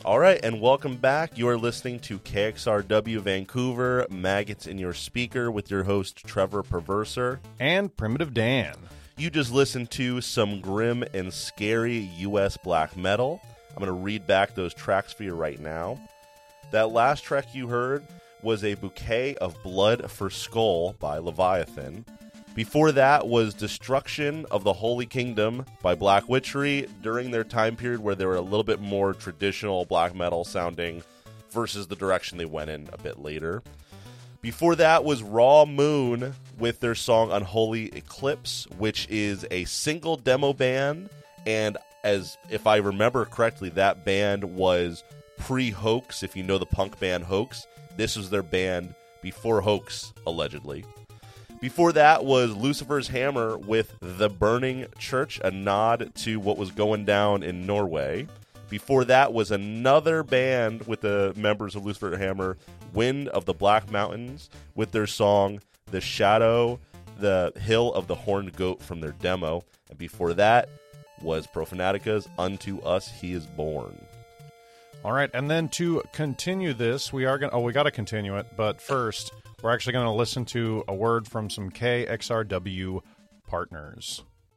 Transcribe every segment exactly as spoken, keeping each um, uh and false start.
All right, and welcome back. You are listening to K X R W Vancouver, Maggots in Your Speaker, with your host, Trevor Perverser. And Primitive Dan. You just listened to some grim and scary U S black metal. I'm going to read back those tracks for you right now. That last track you heard was A Bouquet of Blood for Skull by Leviathan. Before that was Destruction of the Holy Kingdom by Black Witchery, during their time period where they were a little bit more traditional black metal sounding versus the direction they went in a bit later. Before that was Raw Moon with their song Unholy Eclipse, which is a single demo band, and as if I remember correctly, that band was pre-Hoax. If you know the punk band Hoax, this was their band before Hoax, allegedly. Before that was Lucifer's Hammer with The Burning Church, a nod to what was going down in Norway. Before that was another band with the members of Lucifer's Hammer, Wind of the Black Mountains, with their song The Shadow, the Hill of the Horned Goat from their demo. And before that was Profanatica's Unto Us He Is Born. All right, and then to continue this, we are going to, oh, we got to continue it, but first, we're actually going to listen to a word from some K X R W partners.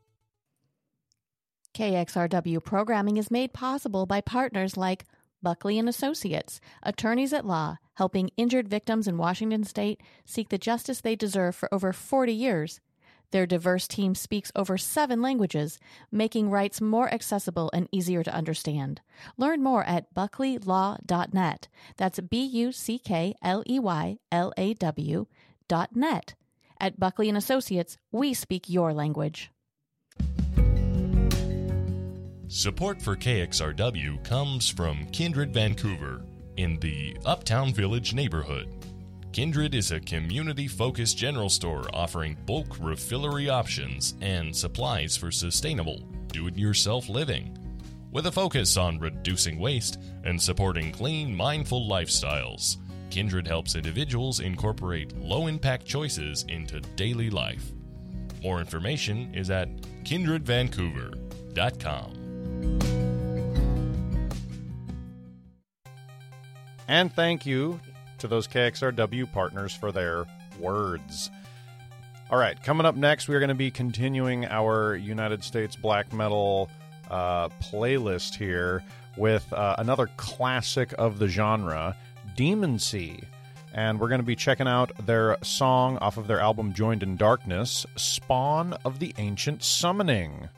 K X R W programming is made possible by partners like Buckley and Associates, attorneys at law, helping injured victims in Washington state seek the justice they deserve for over forty years. Their diverse team speaks over seven languages, making rights more accessible and easier to understand. Learn more at buckley law dot net. That's B U C K L E Y L A W dot net. At Buckley and Associates, we speak your language. Support for K X R W comes from Kindred Vancouver in the Uptown Village neighborhood. Kindred is a community-focused general store offering bulk refillery options and supplies for sustainable, do-it-yourself living. With a focus on reducing waste and supporting clean, mindful lifestyles, Kindred helps individuals incorporate low-impact choices into daily life. More information is at kindred vancouver dot com. And thank you to those K X R W partners for their words. All right, coming up next, we're going to be continuing our United States black metal uh, playlist here with uh, another classic of the genre, Demon Sea. And we're going to be checking out their song off of their album Joined in Darkness, Spawn of the Ancient Summoning.